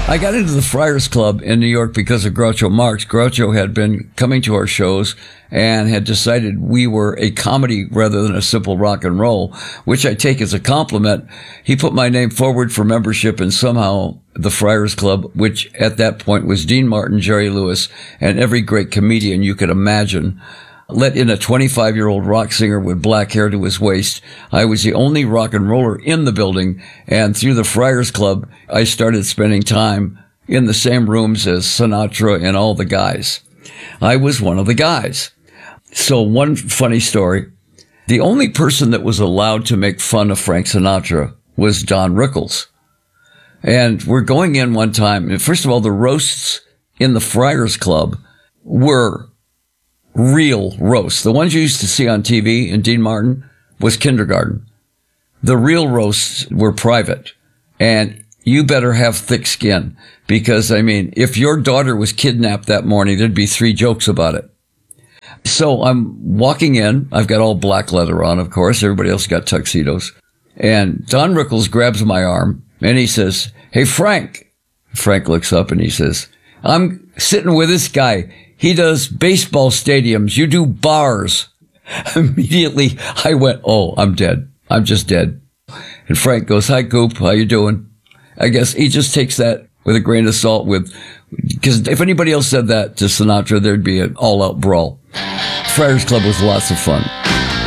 I got into the Friars Club in New York because of Groucho Marx. Groucho had been coming to our shows and had decided we were a comedy rather than a simple rock and roll, which I take as a compliment. He put my name forward for membership, and somehow the Friars Club, which at that point was Dean Martin, Jerry Lewis, and every great comedian you could imagine, let in a 25-year-old rock singer with black hair to his waist. I was the only rock and roller in the building, and through the Friars Club, I started spending time in the same rooms as Sinatra and all the guys. I was one of the guys. So one funny story, the only person that was allowed to make fun of Frank Sinatra was Don Rickles. And we're going in one time, and first of all, the roasts in the Friars Club were real roasts. The ones you used to see on TV in Dean Martin was kindergarten. The real roasts were private. And you better have thick skin because, I mean, if your daughter was kidnapped that morning, there'd be 3 jokes about it. So I'm walking in. I've got all black leather on, of course. Everybody else got tuxedos. And Don Rickles grabs my arm and he says, "Hey, Frank." Frank looks up and he says, "I'm sitting with this guy. He does baseball stadiums. You do bars." Immediately, I went, "Oh, I'm dead. I'm just dead." And Frank goes, "Hi, Coop. How you doing?" I guess he just takes that with a grain of salt because if anybody else said that to Sinatra, there'd be an all-out brawl. Friars Club was lots of fun.